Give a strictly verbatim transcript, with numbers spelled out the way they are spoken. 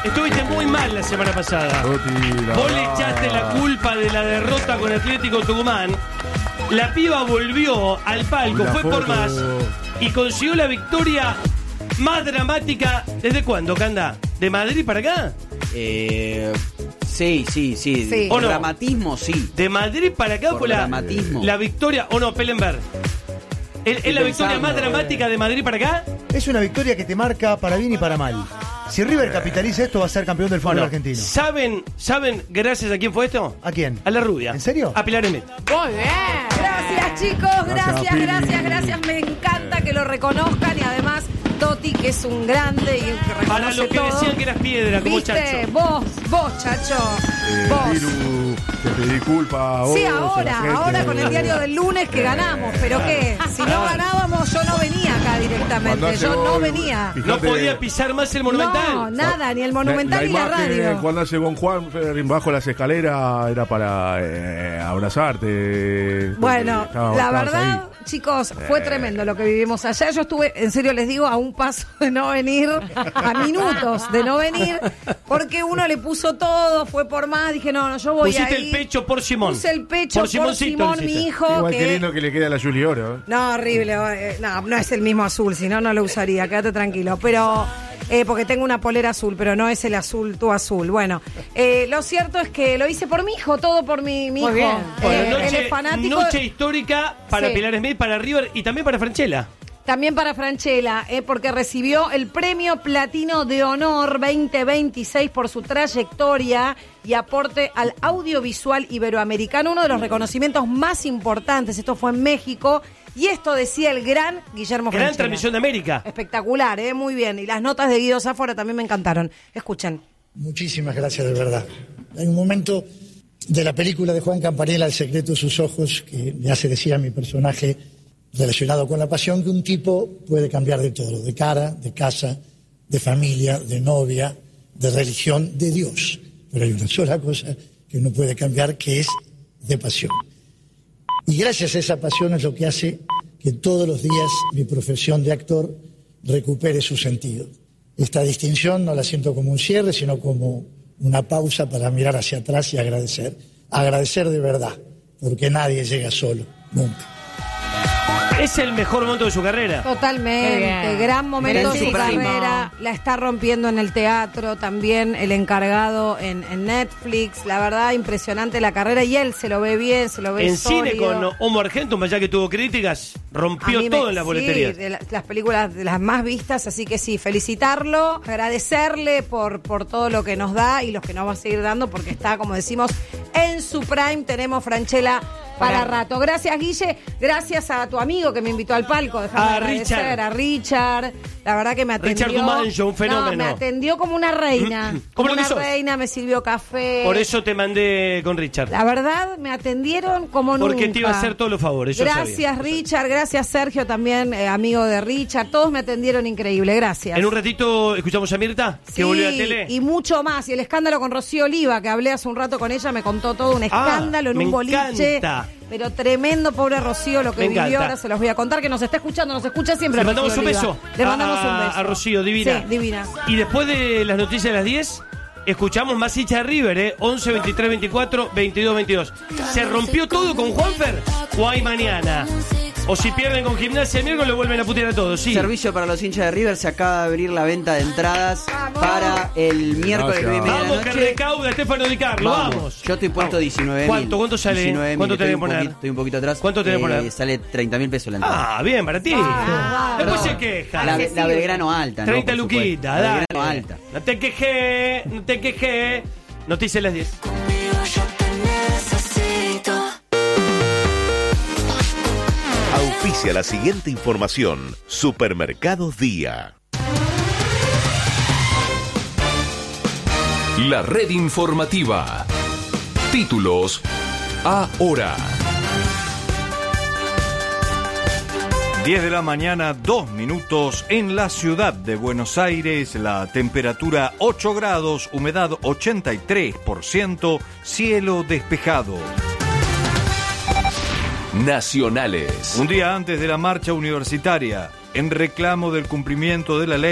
Estuviste muy mal la semana pasada. Vos le echaste la culpa de la derrota con Atlético Tucumán. La piba volvió al palco, fue por más y consiguió la victoria más dramática. ¿Desde cuándo, Canda? ¿De Madrid para acá? Eh, sí, sí, sí. Sí. Por ¿O no? dramatismo, sí. ¿De Madrid para acá Por fue la, dramatismo. la victoria? ¿O no, Pellenberg? ¿Es, es la victoria pensando, más dramática de Madrid para acá? Es una victoria que te marca para bien y para mal. Si River capitaliza esto, va a ser campeón del fútbol Bueno, argentino. ¿saben, ¿Saben gracias a quién fue esto? ¿A quién? A la rubia. ¿En serio? A Pilar Emmett. Muy bien. Gracias, chicos. Gracias, gracias, gracias. Me encanta que lo reconozcan y además Toti, que es un grande y que reconoce Para los que todo. decían que eras piedra, como ¿Viste? Chacho. Vos, vos, Chacho. Eh, vos. Viru, te pedí culpa a vos. Sí, a la ahora, gente. ahora con el diario del lunes que ganamos. Pero qué, si no ganábamos, yo no venía acá Cuando directamente. hace Yo no gol, venía. No fíjate, podía pisar más el Monumental. No, nada, ni el Monumental ni la imagen radio. Cuando hace Bon Juan bajo las escaleras era para eh, abrazarte. porque Bueno, estaba- la estabas verdad, ahí. chicos, fue tremendo lo que vivimos allá. Yo estuve, en serio les digo, a un paso de no venir, a minutos de no venir, porque uno le puso todo, fue por más, dije, no, no, yo voy Pusiste a ir. el pecho por Simón. Puse el pecho Por por, Simoncito Simón, lo hiciste. mi hijo. Igual que... que lindo que le queda a la Juli Oro. ¿eh? No, horrible. eh, No, no es el mismo azul, si no, no lo usaría. Quédate tranquilo. Pero, eh, porque tengo una polera azul, pero no es el azul, tu azul. Bueno, eh, lo cierto es que lo hice por mi hijo, todo por mi, mi Muy hijo. bien. Bueno, Eh, él noche, es fanático. noche histórica para Sí. Pilar Smith, para River y también para Franchella. También para Franchella, eh, porque recibió el Premio Platino de Honor veinte veintiséis por su trayectoria y aporte al audiovisual iberoamericano, uno de los reconocimientos más importantes. Esto fue en México y esto decía el gran Guillermo Gran Franchella. transmisión de América. Espectacular, eh, muy bien. Y las notas de Guido Sáfora también me encantaron. Escuchen. Muchísimas gracias, de verdad. Hay un momento de la película de Juan Campanella, El secreto de sus ojos, que me hace decir a mi personaje relacionado con la pasión que un tipo puede cambiar de todo, de cara, de casa, de familia, de novia, de religión, de Dios. Pero hay una sola cosa que no puede cambiar, que es de pasión. Y gracias a esa pasión es lo que hace que todos los días mi profesión de actor recupere su sentido. Esta distinción no la siento como un cierre, sino como una pausa para mirar hacia atrás y agradecer. Agradecer de verdad, porque nadie llega solo, nunca. Es el mejor momento de su carrera. Totalmente, Qué bien. gran momento de su Merecidísimo. carrera, la está rompiendo en el teatro, también el encargado en, en Netflix, la verdad impresionante la carrera y él se lo ve bien, se lo ve En sólido. cine con Homo Argentum, allá que tuvo críticas, A rompió mí me- todo en las sí, boleterías. de la- las películas de las más vistas, así que sí, felicitarlo, agradecerle por, por todo lo que nos da y los que nos va a seguir dando, porque está, como decimos, en su prime. Tenemos Franchella para Para- rato. Gracias, Guille, gracias a tu amigo que me invitó al palco, déjame A agradecer, Richard. a Richard, la verdad que me atendió. Richard Dumanjo, un fenómeno. No, me atendió como una reina, ¿Cómo como lo una sos? reina, me sirvió café. Por eso te mandé con Richard. La verdad, me atendieron como nunca. Porque te iba a hacer todos los favores. Yo Gracias, sabía. Richard. Gracias, Sergio, también eh, amigo de Richard. Todos me atendieron increíble. Gracias. En un ratito escuchamos a Mirta, que Sí, volvió a la tele. y mucho más. Y el escándalo con Rocío Oliva, que hablé hace un rato con ella, me contó todo un Ah, escándalo en me un boliche. encanta. Pero tremendo, pobre Rocío, lo que Me vivió. encanta. Ahora se los voy a contar, que nos está escuchando, nos escucha siempre. Le mandamos Rocío un Oliva. beso. Le mandamos a, un beso. A Rocío, divina. Sí, divina. Y después de las noticias de las diez, escuchamos más hinchas de River, ¿eh? once, veintitrés, veinticuatro, veintidós, veintidós. ¿Se rompió todo con Juanfer? ¿O hay mañana? O si pierden con Gimnasia el miércoles, lo vuelven a putear a todos, sí. Servicio para los hinchas de River, se acaba de abrir la venta de entradas para el miércoles Gracias. nueve y media de la Vamos, que noche. recauda Estefano Di Carlo, vamos. Yo estoy puesto Vamos. diecinueve mil. ¿Cuánto? ¿Cuánto sale? ¿Cuánto tenés que poner? Estoy un poquito atrás. ¿Cuánto tenés que Eh, poner? Sale treinta mil pesos la entrada. Ah, bien, para ti. Ah, Después no. se queja. la, la Belgrano alta, ¿no? treinta Por supuesto. luquitas, La dale. Belgrano alta. No te quejé, no te quejé. Noticias de las diez. Auspicia la siguiente información. Supermercados Día. La red informativa. Títulos ahora. diez de la mañana, dos minutos en la ciudad de Buenos Aires, la temperatura ocho grados, humedad ochenta y tres por ciento, cielo despejado. Nacionales. Un día antes de la marcha universitaria, en reclamo del cumplimiento de la ley,